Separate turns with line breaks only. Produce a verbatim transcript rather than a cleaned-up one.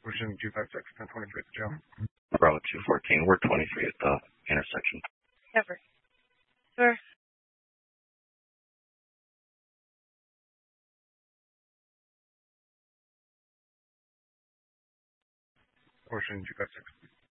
Ocean two five six, ten twenty-three at the jail.
Bravo two fourteen, we're twenty-three at the intersection.
Never. Sir.
Ocean two five six.